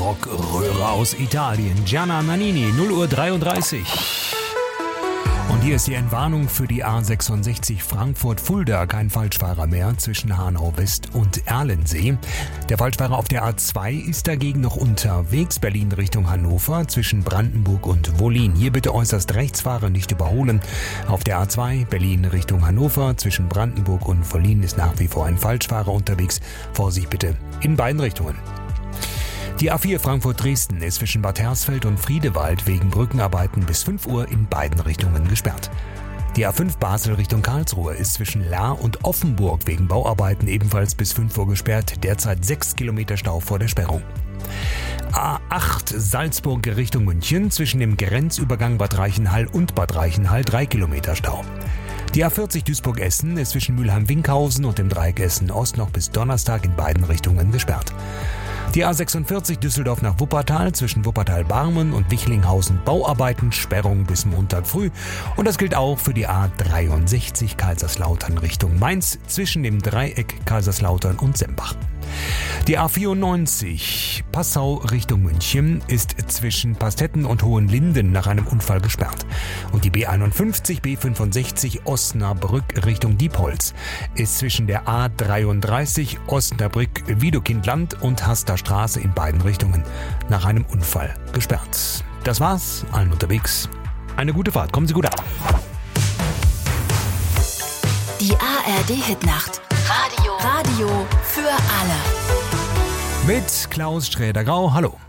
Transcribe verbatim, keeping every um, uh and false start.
Rockröhre aus Italien. Gianna Nannini, null Uhr dreiunddreißig. Und hier ist die Entwarnung für die A sechsundsechzig Frankfurt-Fulda. Kein Falschfahrer mehr zwischen Hanau West und Erlensee. Der Falschfahrer auf der A zwei ist dagegen noch unterwegs. Berlin Richtung Hannover zwischen Brandenburg und Wollin. Hier bitte äußerst rechts fahren, nicht überholen. Auf der A zwei Berlin Richtung Hannover zwischen Brandenburg und Wollin ist nach wie vor ein Falschfahrer unterwegs. Vorsicht bitte in beiden Richtungen. Die A vier Frankfurt-Dresden ist zwischen Bad Hersfeld und Friedewald wegen Brückenarbeiten bis fünf Uhr in beiden Richtungen gesperrt. Die A fünf Basel Richtung Karlsruhe ist zwischen Lahr und Offenburg wegen Bauarbeiten ebenfalls bis fünf Uhr gesperrt. Derzeit sechs Kilometer Stau vor der Sperrung. A acht Salzburg Richtung München zwischen dem Grenzübergang Bad Reichenhall und Bad Reichenhall drei Kilometer Stau. Die A vierzig Duisburg-Essen ist zwischen Mülheim-Winkhausen und dem Dreieck Essen-Ost noch bis Donnerstag in beiden Richtungen gesperrt. Die A sechsundvierzig Düsseldorf nach Wuppertal zwischen Wuppertal-Barmen und Wichlinghausen Bauarbeiten, Sperrung bis Montag früh. Und das gilt auch für die A dreiundsechzig Kaiserslautern Richtung Mainz zwischen dem Dreieck Kaiserslautern und Sembach. Die A vierundneunzig Passau Richtung München ist zwischen Pastetten und Hohenlinden nach einem Unfall gesperrt. Und die B einundfünfzig B fünfundsechzig Osnabrück Richtung Diepholz ist zwischen der A dreiunddreißig Osnabrück-Widokindland und Haster Straße in beiden Richtungen nach einem Unfall gesperrt. Das war's, allen unterwegs. Eine gute Fahrt, kommen Sie gut an. Die A R D-Hitnacht. Radio. Radio für alle. Mit Klaus Sträder-Grau, hallo.